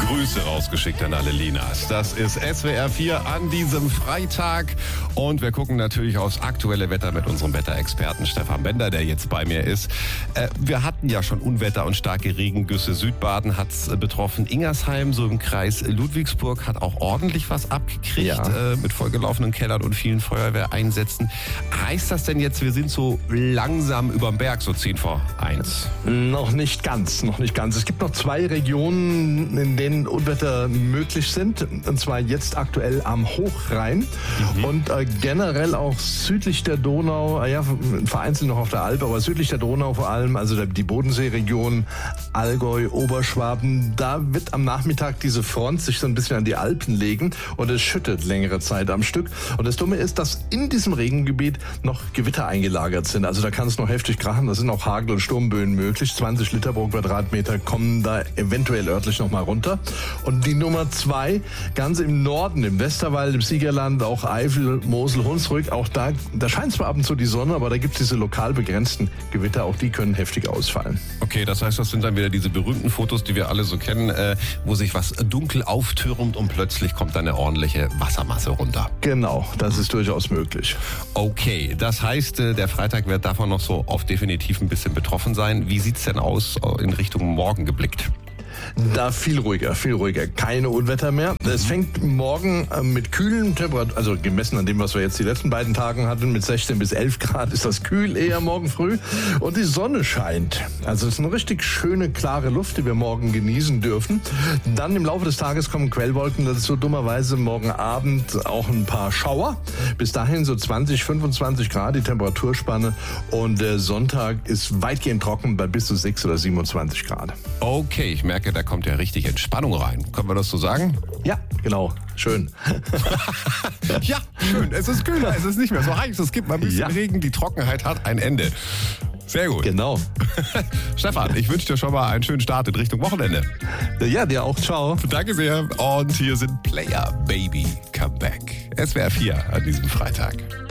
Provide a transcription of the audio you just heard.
Grüße rausgeschickt an alle Linas. Das ist SWR 4 an diesem Freitag. Und wir gucken natürlich aufs aktuelle Wetter mit unserem Wetterexperten Stefan Bender, der jetzt bei mir ist. Wir hatten ja schon Unwetter und starke Regengüsse. Südbaden hat es betroffen. Ingersheim, so im Kreis Ludwigsburg, hat auch ordentlich was abgekriegt. Mit vollgelaufenen Kellern und vielen Feuerwehreinsätzen. Heißt das denn jetzt, wir sind so langsam überm Berg, so 10 vor 1? Noch nicht ganz. Es gibt noch 2 Regionen, in denen Unwetter möglich sind. Und zwar jetzt aktuell am Hochrhein und generell auch südlich der Donau, vereinzelt noch auf der Alp, aber südlich der Donau vor allem, also die Bodenseeregion, Allgäu, Oberschwaben. Da wird am Nachmittag diese Front sich so ein bisschen an die Alpen legen und es schüttet längere Zeit am Stück. Und das Dumme ist, dass in diesem Regengebiet noch Gewitter eingelagert sind. Also da kann es noch heftig krachen. Da sind auch Hagel- und Sturmböen möglich. 20 Liter pro Quadratmeter kommen da eventuell örtlich noch mal runter. Und die Nummer 2, ganz im Norden, im Westerwald, im Siegerland, auch Eifel, Mosel, Hunsrück, auch da scheint zwar ab und zu die Sonne, aber da gibt es diese lokal begrenzten Gewitter, auch die können heftig ausfallen. Okay, das heißt, das sind dann wieder diese berühmten Fotos, die wir alle so kennen, wo sich was dunkel auftürmt und plötzlich kommt dann eine ordentliche Wassermasse runter. Genau, das ist durchaus möglich. Okay, das heißt, der Freitag wird davon noch so oft definitiv ein bisschen betroffen sein. Wie sieht's denn aus in Richtung morgen geblickt? Da viel ruhiger. Keine Unwetter mehr. Es fängt morgen mit kühlen Temperaturen, also gemessen an dem, was wir jetzt die letzten beiden Tagen hatten, mit 16 bis 11 Grad ist das kühl eher morgen früh. Und die Sonne scheint. Also es ist eine richtig schöne, klare Luft, die wir morgen genießen dürfen. Dann im Laufe des Tages kommen Quellwolken dazu. Dummerweise morgen Abend auch ein paar Schauer. Bis dahin so 20, 25 Grad die Temperaturspanne. Und der Sonntag ist weitgehend trocken bei bis zu 6 oder 27 Grad. Okay, ich merke, da kommt ja richtig Entspannung rein. Können wir das so sagen? Ja, genau. Schön. Ja, schön. Es ist kühler, es ist nicht mehr so heiß. Es gibt mal ein bisschen Regen. Die Trockenheit hat ein Ende. Sehr gut. Genau. Stefan, ich wünsche dir schon mal einen schönen Start in Richtung Wochenende. Ja, dir auch. Ciao. Danke sehr. Und hier sind Player Baby Come Back. SWR 4 an diesem Freitag.